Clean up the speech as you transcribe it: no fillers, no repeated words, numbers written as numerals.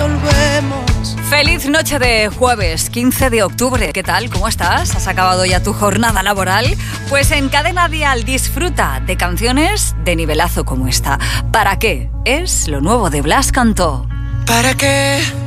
resolvemos. Feliz noche de jueves, 15 de octubre. ¿Qué tal? ¿Cómo estás? ¿Has acabado ya tu jornada laboral? Pues en Cadena Dial disfruta de canciones de nivelazo como esta. ¿Para qué? Es lo nuevo de Blas Cantó. ¿Para qué